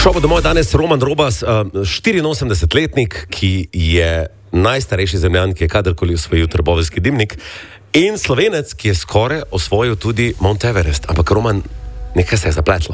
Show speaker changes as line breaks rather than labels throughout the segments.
Šel bo domov danes Roman Robas, 84-letnik, ki je najstarejši zemljan, ki je kadarkoli osvojil trboveljski dimnik, in Slovenec, ki je skoraj osvojil tudi Mount Everest. Ampak Roman, nekaj se je zapletlo.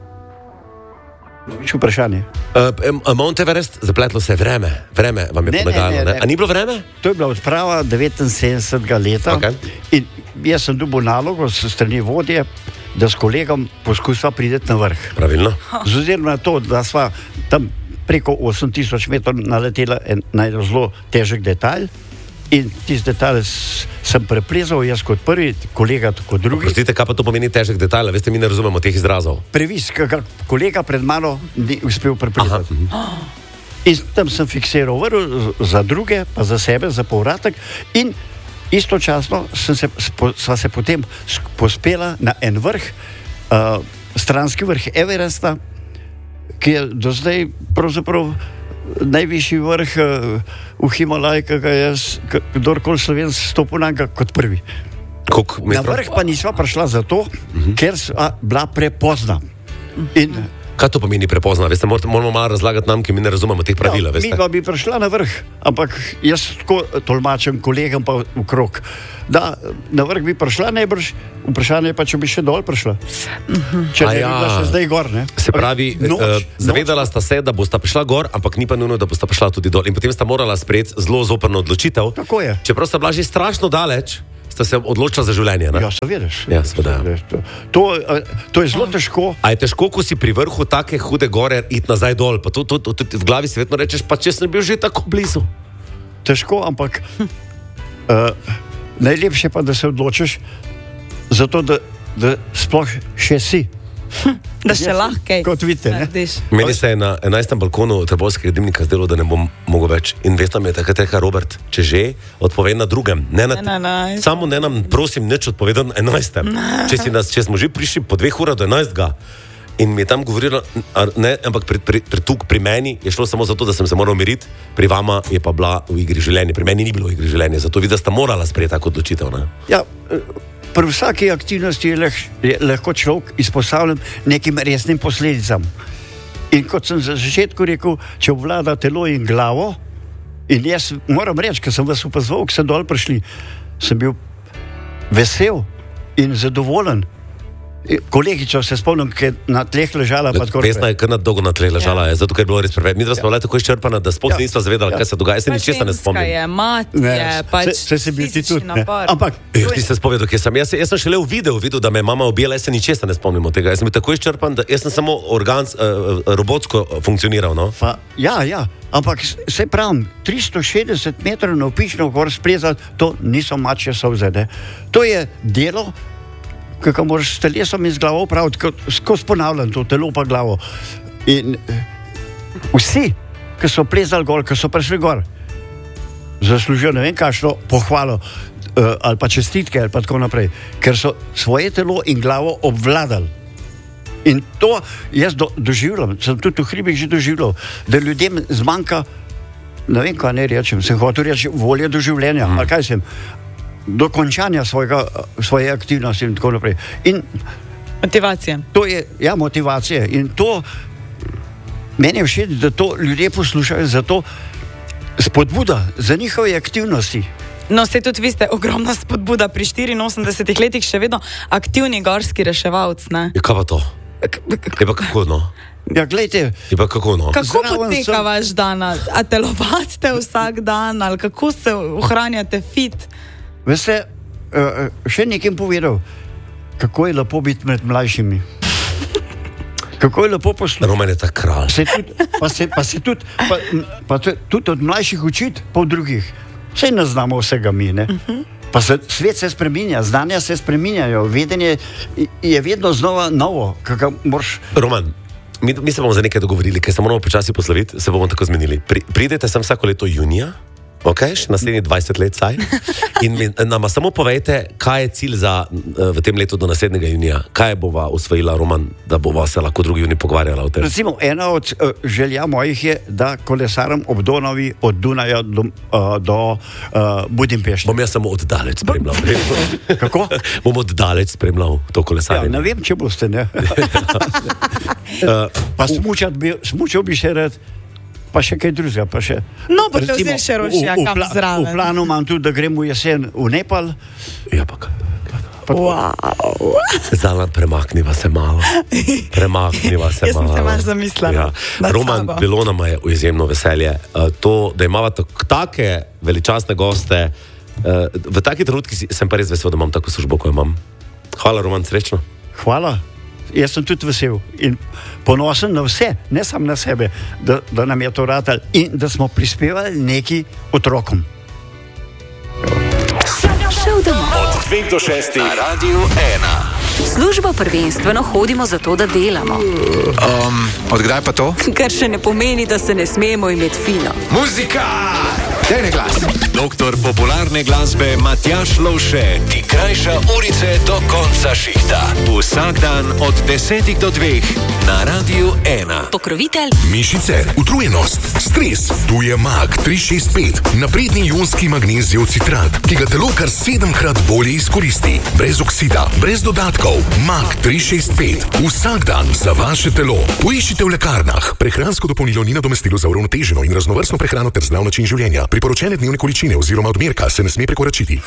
Še vprašanje.
Mount Everest, zapletlo se je vreme. Vreme vam je pomagalo, ne? A ni bilo vreme?
To je bila odprava 79. leta.
Okay.
In jaz sem dobil nalogo s strani vodje, da s kolegom poskusiva priti na vrh.
Pravilno.
Z ozirom na to, da sva tam preko 8000 metrov naletela na zelo težek detalj. In tisti detalj sem preplezal, jaz kot prvi, kolega kot drugi.
Prostite, kaj pa to pomeni težek detalj? Veste, mi ne razumemo teh izrazov.
Previs, kolega pred mano ni uspel preplezati. In tam sem fiksiral vrv za druge, pa za sebe, za povratek. In istočasno sva se potem pospela na en vrh, stranski vrh Everesta, ki je do zdaj pravzaprav najvišji vrh v Himalaju, ki ga je kdorkoli Slovenc stopil na kot prvi. Na vrh pa nisva prišla zato, ker sva bila prepozna.
Kaj to pomeni prepozna? Veste, moramo malo razlagati nam, ki mi ne razumemo teh pravil.
Mi pa bi prišla na vrh, ampak jaz tako tolmačem kolegom pa okrog. Da, na vrh bi prišla najbrž, vprašanje je pa, če bi še dol prišla. Če ne bi bila še zdaj gor, ne?
Se pravi, zavedala sta se, da bosta prišla gor, ampak ni pa nujno, da bosta prišla tudi dol. In potem sta morala sprejeti zelo zoprno odločitev.
Tako je.
Čeprav sta bila že strašno daleč, sta se odločila za življenje, ne?
Ja, seveda.
Ja, seveda.
To je zelo težko.
A je težko, ko si pri vrhu take hude gore, iti nazaj dol? Pa to v glavi si vedno rečeš, pa če sem bil že tako blizu.
Težko, ampak najlepše pa, da se odločiš zato, da sploh še si.
Da še lahko.
Kot vidite, ne?
Meni se je na 11. balkonu trboveljskega dimnika zdelo, da ne bom mogel več. In veste, mi je takrat rekel Robert, če že, odpovej na drugem. Samo ne nam, prosim, nič odpovedati na 11. Če smo že prišli po 2 urah do 11. In mi je tam govorila, ne, ampak pri meni je šlo samo zato, da sem se moral umiriti, pri vama je pa bila v igri življenje. Pri meni ni bilo v igri življenje, zato vidi, da sta morala sprejeti tako odločitev. Ne?
Ja, pri vsaki aktivnosti je lahko človek izpostavljen nekim resnim posledicam. In kot sem za začetku rekel, če obvlada telo in glavo, in jaz moram reči, ker sem vas opazoval, ko sem dol prišli, sem bil vesel in zadovoljen. Kolegico se spomnim, ki je na tleh ležala.
Vesna je kar na dolgo na tleh ležala, zato ker je bilo res preveč. Mi smo bili tako izčrpana, da sploh nisva zavedala, kaj se dogaja. Jaz se ničesar ne spomnim.
Se si bil ti tudi. Ampak
ti se spovedal, kje sem. Jaz sem šele v videu videl, da me je mama objela, jaz se ničesar ne spomnim od tega. Jaz sem bil tako izčrpan, da jaz sem samo robotsko funkcioniral. No?
Ja. Ampak se pravim, 360 metrov navpično gor splezati, to niso mačje solze. To je delo, kako moraš s telesom in z glavo upraviti, skozi ponavljam to, telo pa glavo. In vsi, ki so plezali gor, ki so prišli gor, zaslužijo ne vem kakšno pohvalo ali pa čestitke ali pa tako naprej, ker so svoje telo in glavo obvladali. In to jaz doživljam, sem tudi v hribih že doživljal, da ljudem zmanjka, ne vem kaj ne rečem, sem hotel reči volje do življenja, ali kaj sem, do končanja svoje aktivnosti in tako naprej. In
motivacija.
To je, ja, motivacija. In to, meni je všeč, da to ljudje poslušajo, zato spodbuda za njihove aktivnosti.
No, se tudi vi ste ogromna spodbuda pri 84 letih, še vedno aktivni gorski reševalc, ne?
Ja, kaj pa to? Je pa kako, no?
Ja, gledajte.
Je pa kako, no?
Kako poteka vaš dan? A telovadite vsak dan? Ali kako se ohranjate fit?
Veste, še nekem povedal, kako je lepo biti med mlajšimi. Kako je lepo poslušati.
Roman je ta kralj.
Pa se tudi od mlajših učiti, pa od drugih. Saj ne znamo vsega mi, ne? Pa svet se spreminja, znanja se spreminjajo, vedenje je vedno znova novo.
Roman, mi se bomo za nekaj dogovorili, ker se moramo počasi posloviti, se bomo tako zmenili. Pridete sem vsako leto junija Ok, še naslednjih 20 let saj. In nama samo povejte, kaj je cilj v tem letu do naslednjega junija. Kaj bova osvojila, Roman, da bova se lahko drugi juni pogovarjala o tem?
Recimo, ena od želja mojih je, da kolesaram ob Donavi od Dunaja do Budimpešte.
Bom jaz samo oddalec spremljal.
Kako?
Bom oddalec spremljal to kolesarjenje.
Ja, ne vem, če boste, ne. Pa smučal bi še rad. Pa še kaj drugega, pa še...
No, pa te vzeli še rošija, kam zraven.
V planu imam tudi, da gremo jesen v Nepal.
Ja, pa kaj?
Wow.
Zala, premakniva se malo.
Jaz sem se malo zamislila.
Ja. Roman, bilo nama je izjemno veselje. To, da imava take veličastne goste, v takih trenutkih sem pa res vesel, da imam tako službo, ko imam. Hvala, Roman, srečno.
Hvala. Jaz sem tudi vesel in ponosen na vse, ne samo na sebe, da nam je to ratalo in da smo prispevali neki otrokom.
Šel domov. Od 2 do 6 na Radiu 1. Službo prvenstveno hodimo zato, da delamo.
Od kdaj pa to?
Kar še ne pomeni, da se ne smemo imeti fino.
Muzika! Daj na glas. Doktor popularne glasbe Matjaž Lovše ti krajša urice do konca šihta. Vsak dan od 10 do 2 na Radiu 1.
Pokrovitelj
mišice, utrujenost, stres. Tu je Mag 365, napredni ionski magnezijev citrat, ki ga telo kar 7-krat bolje izkoristi. Brez oksida, brez dodatkov. Mag 365, vsak dan za vaše telo. Poiščite v lekarnah. Prehransko dopolnilo ni nadomestilo za uravnoteženo in raznovrstno prehrano ter zdrav način življenja. Priporočene dnevne količine oziroma odmerka se ne sme prekoračiti.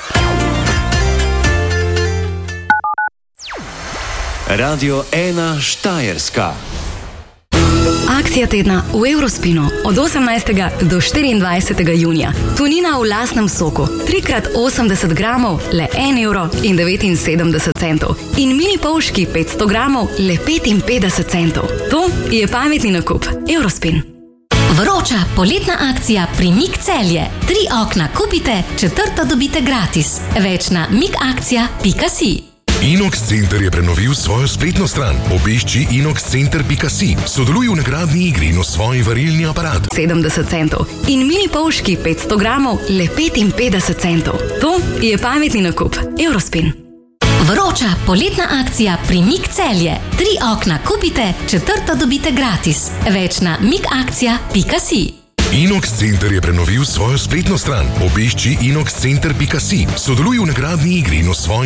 Radio 1 Štajerska.
Akcija tedna v Eurospinu od 18. do 24. junija. Tunina v lastnem soku, 3x80 gramov, le 1,79 €. In mini polški 500 gramov, le 55 centov. To je pametni nakup. Eurospin.
Vroča poletna akcija pri MIG Celje. 3 okna kupite, 4. dobite gratis. Več na migakcija.si.
Inox Center je prenovil svojo spletno stran. Obišči inoxcenter.si. Sodeluj v nagradni igri in osvoji varilni aparat.
70 centov. In mini polški 500 gramov, le 55 centov. To je pametni nakup. Eurospin.
Vroča poletna akcija pri MIG Celje. 3 okna kupite, 4. dobite gratis. Več na migakcija.si.
Inox Center je prenovil svojo spletno stran. Obišči inoxcenter.si. Sodeluj v nagradni igri in osvoji